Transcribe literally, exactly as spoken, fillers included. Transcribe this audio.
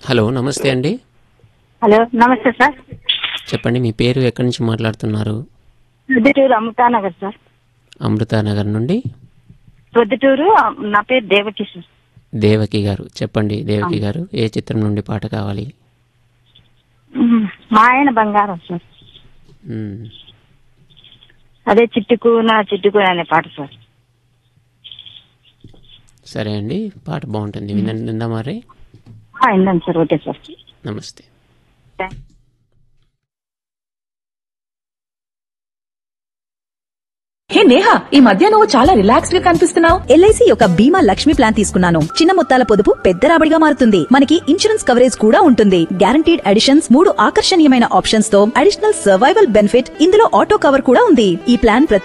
Hello, నమస్తే అండి. Hello, నమస్తే సార్. చెప్పండి, మీ పేరు, ఎక్కడి నుంచి మాట్లాడుతున్నారు? ప్రొద్దుటూరు అమృతానగర్ సార్. అమృతానగర్ నుండి ప్రొద్దుటూరు. నా పేరు దేవకి సార్. దేవకి గారు, చెప్పండి దేవకి గారు, ఏ చిత్రం నుండి పాట కావాలి? మా ఆయన బంగారం సార్. మ్మ్. అదే చిట్టుకు నా చిట్టుకు అనే పాట సార్. సరే అండి, పాట బాగుంటుంది, వినండి. నిందా మరి. విన్నాను సార్. Okay sir. నమస్తే. థ్యాంక్ హే నేహా, ఈ మధ్య నువ్వు చాలా రిలాక్స్డ్ గా కనిపిస్తున్నావు. ఎల్ఐసి యొక్క బీమా లక్ష్మి ప్లాన్ తీసుకున్నాను. చిన్న మొత్తాల పొదుపు పెద్ద రాబడిగా మారుతుంది. మనకి ఇన్సూరెన్స్ కవరేజ్ కూడా ఉంటుంది. గ్యారంటీడ్ అడిషన్స్, మూడు ఆకర్షణీయమైన ఆప్షన్స్ తో అడిషనల్ సర్వైవల్ బెనిఫిట్, ఇందులో ఆటో కవర్ కూడా ఉంది. ఈ ప్లాన్